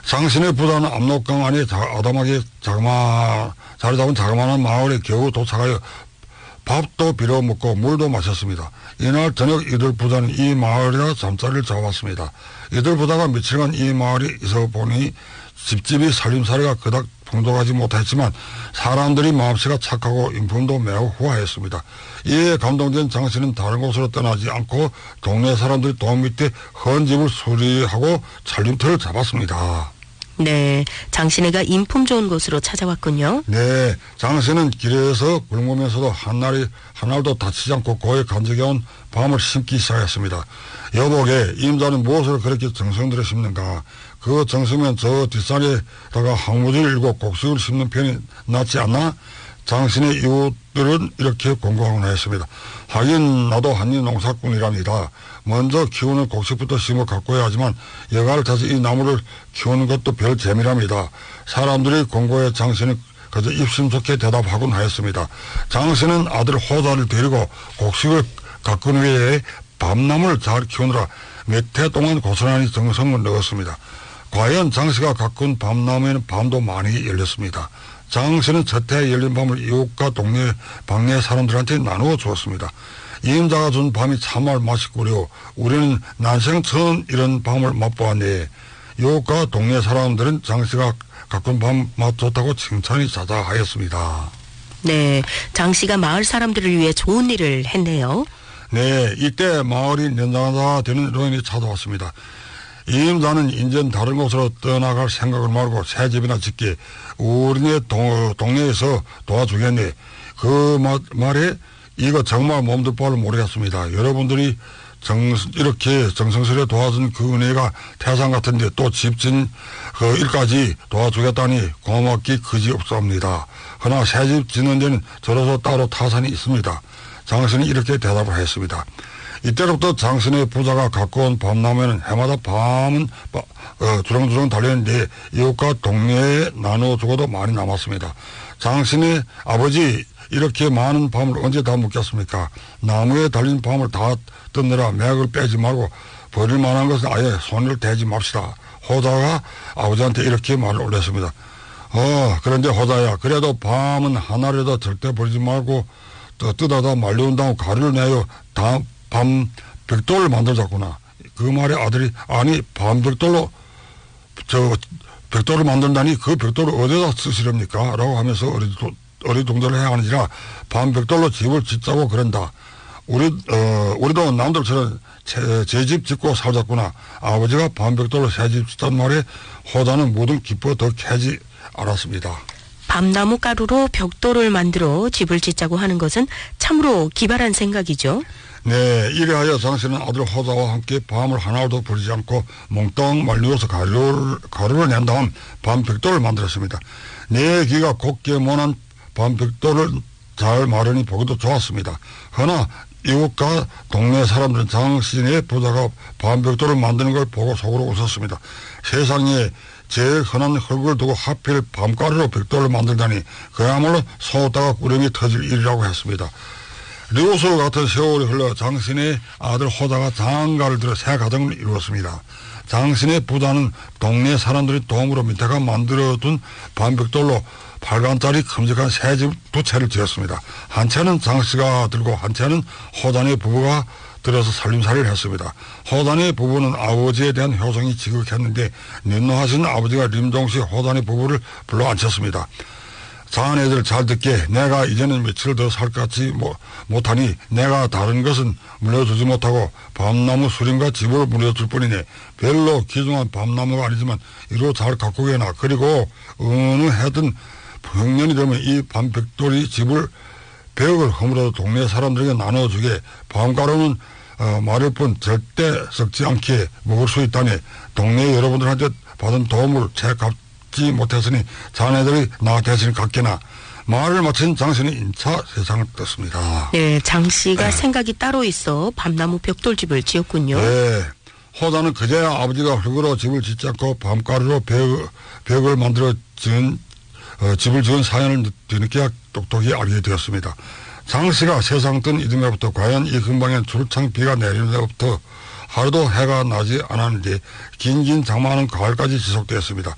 장신의 부자는 압록강 안에 아담하게 자리 잡은 자그마한 마을에 겨우 도착하여 밥도 빌어 먹고 물도 마셨습니다. 이날 저녁 이들 부자는 이 마을에다 잠자리를 잡았습니다. 이들 부자가 며칠간 이 마을에 있어 보니 집집이 살림살이가 그닥 풍족하지 못했지만 사람들이 마음씨가 착하고 인품도 매우 후하였습니다. 이에 감동된 장씨는 다른 곳으로 떠나지 않고 동네 사람들이 도움 밑에 헌 집을 수리하고 살림터를 잡았습니다. 네, 장신애가 인품 좋은 곳으로 찾아왔군요. 네, 장씨는 길에서 굶으면서도 한날도 다치지 않고 고에 간직해온 밤을 심기 시작했습니다. 여보게, 임자는 무엇을 그렇게 정성들여 심는가? 그 정성이면 저 뒷산에다가 항무지를 일고 곡식을 심는 편이 낫지 않나? 장신의 이웃들은 이렇게 공고하곤 했습니다. 하긴 나도 한일 농사꾼이랍니다. 먼저 키우는 곡식부터 심어 가꿔야 하지만 여가를 타서 이 나무를 키우는 것도 별 재미랍니다. 사람들이 공고해 장신은 그저 입심 좋게 대답하곤 하였습니다. 장신은 아들 호자를 데리고 곡식을 가꾼 후에 밤나무를 잘 키우느라 몇 해 동안 고스란히 정성을 넣었습니다. 과연 장씨가 가꾼 밤나무에는 밤도 많이 열렸습니다. 장씨는 첫해 열린 밤을 이웃과 동네 방네 사람들한테 나누어 주었습니다. 임자가 준 밤이 참말 맛있구려. 우리는 난생 처음 이런 밤을 맛보았네. 이웃과 동네 사람들은 장씨가 가꾼 밤 맛 좋다고 칭찬이 자자하였습니다. 네, 장씨가 마을 사람들을 위해 좋은 일을 했네요. 네, 이때 마을이 년장자 되는 노인이 찾아왔습니다. 임자는 인전 다른 곳으로 떠나갈 생각을 말고 새 집이나 짓게 우리네 동네에서 도와주겠네. 그 말에 이거 정말 몸둘 바를 모르겠습니다. 여러분들이 이렇게 정성스레 도와준 그 은혜가 태산 같은데 또 집진 그 일까지 도와주겠다니 고맙기 그지없사옵니다. 그러나 새 집 짓는 데는 저로서 따로 타산이 있습니다. 장신이 이렇게 대답을 했습니다. 이때부터 장신의 부자가 갖고 온 밤나무에는 해마다 밤은 주렁주렁 달렸는데 이웃과 동네에 나눠주고도 많이 남았습니다. 장신의 아버지, 이렇게 많은 밤을 언제 다 먹겠습니까? 나무에 달린 밤을 다 뜯느라 맥을 빼지 말고 버릴 만한 것은 아예 손을 대지 맙시다. 호자가 아버지한테 이렇게 말을 올렸습니다. 그런데 호자야, 그래도 밤은 하나라도 절대 버리지 말고 뜯어다 말려온 다음 가루를 내요. 밤 벽돌을 만들자꾸나. 그 말에 아들이, 아니 밤 벽돌로 벽돌을 만든다니 그 벽돌을 어디다 쓰시렵니까? 라고 하면서 어리둥절을 해야 하는지라 밤 벽돌로 집을 짓자고 그런다. 우리도 남들처럼 제 집 짓고 살자꾸나. 아버지가 밤 벽돌로 새 집 짓단 말에 호자는 뭐든 기뻐 더 캐지 않았습니다. 밤나무 가루로 벽돌을 만들어 집을 짓자고 하는 것은 참으로 기발한 생각이죠. 네, 이래하여 장씨는 아들 호자와 함께 밤을 하나도 버리지 않고 몽땅 말리워서 가루를 낸 다음 밤 벽돌을 만들었습니다. 네 귀가 곱게 모난 밤 벽돌을 잘 마르니 보기도 좋았습니다. 허나 이웃과 동네 사람들은 장씨의 부자가 밤 벽돌을 만드는 걸 보고 속으로 웃었습니다. 세상에 제일 흔한 흙을 두고 하필 밤가루로 벽돌을 만들다니 그야말로 쏟다가 구름이 터질 일이라고 했습니다. 류수 같은 세월이 흘러 장신의 아들 호자가 장가를 들어 새 가정을 이루었습니다. 장신의 부자는 동네 사람들이 도움으로 밑에가 만들어둔 밤벽돌로 8간짜리 큼직한 새 집 두 채를 지었습니다. 한 채는 장씨가 들고 한 채는 호자네 부부가 들어서 살림살이를 했습니다. 호자네 부부는 아버지에 대한 효성이 지극했는데 nen노하신 아버지가 림종시 호자네 부부를 불러 앉혔습니다. 자네들 잘 듣게, 내가 이제는 며칠 더 살 것 같지 못하니 내가 다른 것은 물려주지 못하고 밤나무 수림과 집을 물려줄 뿐이네. 별로 귀중한 밤나무가 아니지만 이로 잘 가꾸게나. 그리고 어느 해든 풍년이 되면 이 밤벽돌이 집을 벽을 허물어도 동네 사람들에게 나눠주게. 밤가루는 마를 뿐 절대 썩지 않게 먹을 수 있다니. 동네 여러분들한테 받은 도움을 채 갚지 못했으니 자네들이 나 대신 갚게나. 말을 마친 장씨는 인차 세상을 떴습니다. 네, 장씨가 생각이 따로 있어 밤나무 벽돌집을 지었군요. 네, 호자는 그제야 아버지가 흙으로 집을 짓지 않고 밤가루로 벽을 만들어 집을 지은 사연을 뒤늦게 똑똑히 알게 되었습니다. 장씨가 세상 뜬 이듬해부터 과연 이 근방엔 줄창 비가 내리는 데부터 하루도 해가 나지 않았는데 긴긴 장마는 가을까지 지속되었습니다.